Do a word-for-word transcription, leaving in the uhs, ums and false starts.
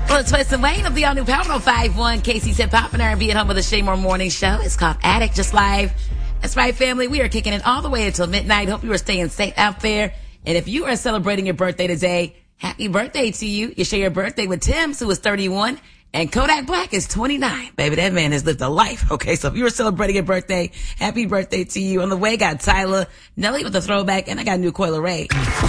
Well, it's Twist and Wayne of the all-new Power five one. Casey said Pop and R and B at home with the Shay Moore Morning Show. It's called Addict, just live. That's right, family. We are kicking it all the way until midnight. Hope you are staying safe out there. And if you are celebrating your birthday today, happy birthday to you. You share your birthday with Tim, who is thirty-one, and Kodak Black is twenty-nine. Baby, that man has lived a life. Okay, so if you are celebrating your birthday, happy birthday to you. On the way, got Tyler, Nelly with the throwback, and I got new Coil Ray.